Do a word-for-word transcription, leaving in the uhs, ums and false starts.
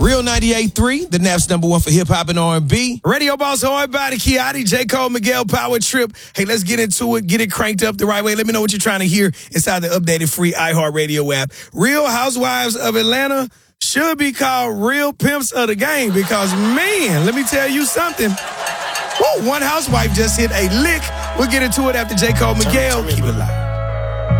Real ninety-eight point three, the Nap's number one for hip-hop and R and B. Radio Boss, Hard Body, Kiati, J. Cole, Miguel, Power Trip. Hey, let's get into it. Get it cranked up the right way. Let me know what you're trying to hear inside the updated free iHeartRadio app. Real Housewives of Atlanta should be called Real Pimps of the Game because, man, let me tell you something. Woo, one housewife just hit a lick. We'll get into it after J. Cole, Miguel. Keep it live.